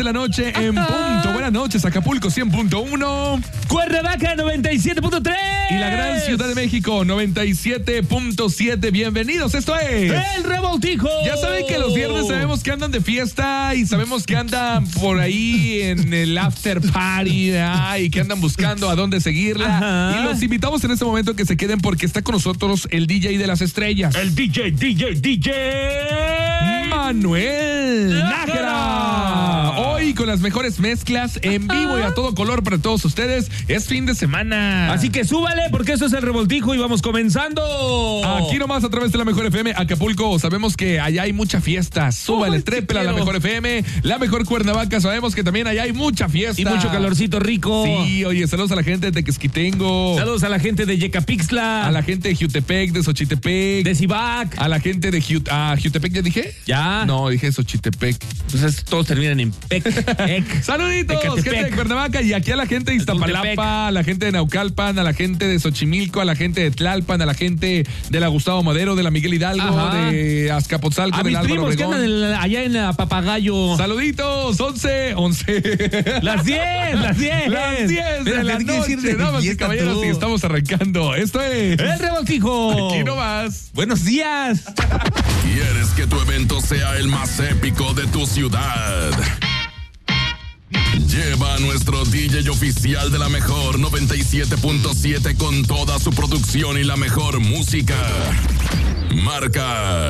de la noche en punto. Buenas noches, Acapulco 100.1. Cuernavaca 97.3. Y la gran Ciudad de México 97.7. Bienvenidos, esto es El Revoltijo. Ya saben que los viernes sabemos que andan de fiesta y sabemos que andan por ahí en el after party y que andan buscando a dónde seguirla. Ajá. Y los invitamos en este momento que se queden porque está con nosotros el DJ de las estrellas. El DJ Manuel Nájera. Hoy con las mejores mezclas en vivo y a todo color para todos ustedes. Es fin de semana. Así que súbale porque esto es El Revoltijo y vamos comenzando. Aquí nomás a través de la Mejor FM Acapulco. Sabemos que allá hay mucha fiesta. Súbale, trépela a la Mejor FM. La Mejor Cuernavaca. Sabemos que también allá hay mucha fiesta. Y mucho calorcito rico. Sí, oye, saludos a la gente de Tequesquitengo. Saludos a la gente de Yecapixtla. A la gente de Jutepec, de Xochitepec. De Cibac. A la gente de Jutepec, ¿ya dije? Ya. No, dije Xochitepec. Entonces todos terminan en Pec. Saluditos, Ecatepec. gente de Cuernavaca y aquí a la gente de Iztapalapa, a la gente de Naucalpan, a la gente de Xochimilco, a la gente de Tlalpan, a la gente de la Gustavo Madero, de la Miguel Hidalgo, Ajá. de Azcapotzalco, A del mis Álvaro primos que Obregón. andan allá en la Papagayo. Saluditos, 11. Las 10. Las 10 de la noche, damas y caballeros, y estamos arrancando. Esto es El Revoltijo. Aquí nomás. Buenos días. ¿Quieres que tu evento sea el más épico de tu ciudad? Lleva a nuestro DJ oficial de la Mejor 97.7 con toda su producción y la mejor música. Marca